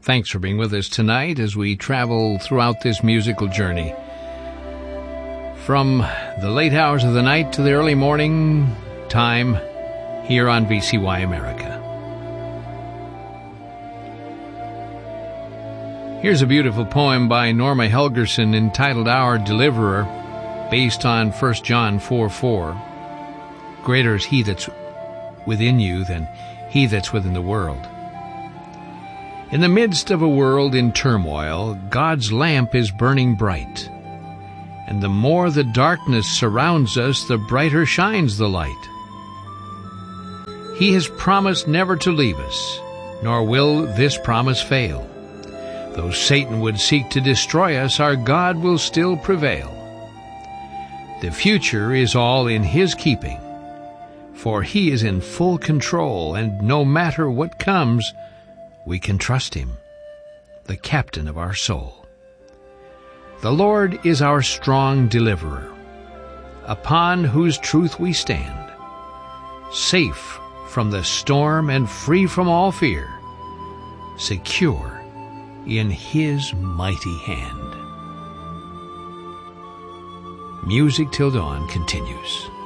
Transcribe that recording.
Thanks for being with us tonight as we travel throughout this musical journey. From the late hours of the night to the early morning time here on VCY America. Here's a beautiful poem by Norma Helgerson entitled Our Deliverer, based on 1 John 4:4. Greater is he that's within you than he that's within the world. In the midst of a world in turmoil, God's lamp is burning bright. And the more the darkness surrounds us, the brighter shines the light. He has promised never to leave us, nor will this promise fail. Though Satan would seek to destroy us, our God will still prevail. The future is all in His keeping, for He is in full control, and no matter what comes, we can trust Him, the captain of our soul. The Lord is our strong deliverer, upon whose truth we stand, safe from the storm and free from all fear, secure in His mighty hand. Music Till Dawn continues.